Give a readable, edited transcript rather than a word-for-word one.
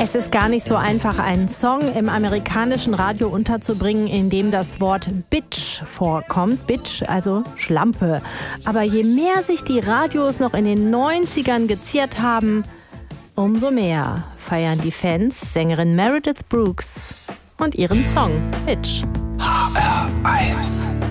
Es ist gar nicht so einfach, einen Song im amerikanischen Radio unterzubringen, in dem das Wort Bitch vorkommt. Bitch, also Schlampe. Aber je mehr sich die Radios noch in den 90ern geziert haben, umso mehr feiern die Fans Sängerin Meredith Brooks und ihren Song Bitch. HR1